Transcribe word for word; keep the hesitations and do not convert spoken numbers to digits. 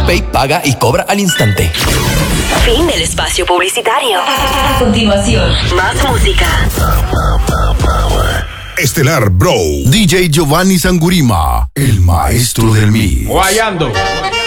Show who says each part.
Speaker 1: Pay paga y cobra al instante.
Speaker 2: Fin del espacio publicitario. A continuación, más música.
Speaker 3: Estelar Bro. D J Giovanni Sangurima, el maestro del mix.
Speaker 4: Guayando.